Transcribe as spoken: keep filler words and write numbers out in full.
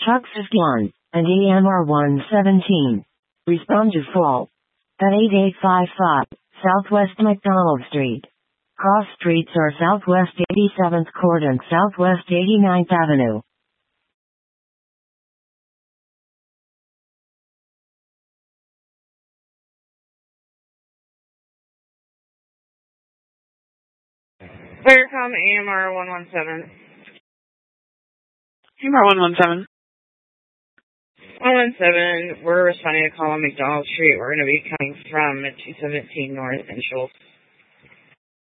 Truck fifty-one and E M R one seventeen. Respond to fault at eighty-eight fifty-five Southwest McDonald Street. Cross streets are Southwest eighty-seventh Court and Southwest eighty-ninth Avenue. Clearcom A M R one one seven. A M R one one seven. one one seven, we're responding to call on McDonald Street. We're going to be coming from two seventeen North in Schultz.